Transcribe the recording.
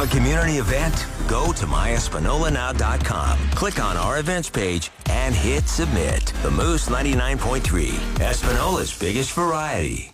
a community event? Go to myespinolanow.com, click on our events page, and hit submit. The Moose 99.3, Espinola's biggest variety.